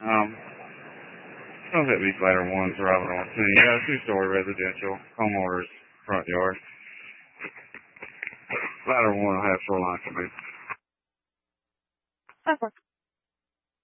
Sunset Beach Ladder 1's arriving on scene. Yeah, 2-story residential, homeowners, front yard. Ladder 1 will have shoreline to me. Okay.